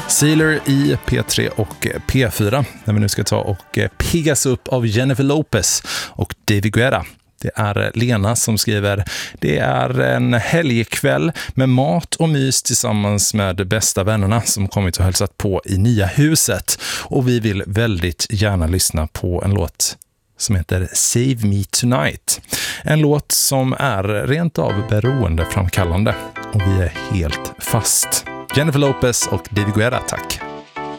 Sealer i P3 och P4 när vi nu ska ta och piggas upp av Jennifer Lopez och David Guetta. Det är Lena som skriver: det är en helgkväll med mat och mys tillsammans med de bästa vännerna som kommit och hälsat på i nya huset. Och vi vill väldigt gärna lyssna på en låt som heter Save Me Tonight. En låt som är rent av beroendeframkallande och vi är helt fast. Jennifer Lopez och David Guetta, tack.